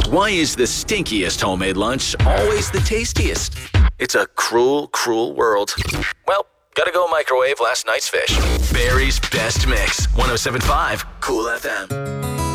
Why is the stinkiest homemade lunch always the tastiest? It's a cruel, cruel world. Well, gotta go microwave last night's fish. Barry's Best Mix, 107.5 Cool FM.